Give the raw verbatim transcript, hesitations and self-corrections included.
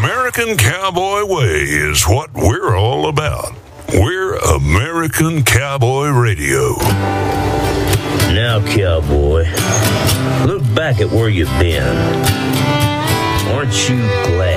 American Cowboy Way is what we're all about. We're American Cowboy Radio. Now, cowboy, look back at where you've been. Aren't you glad?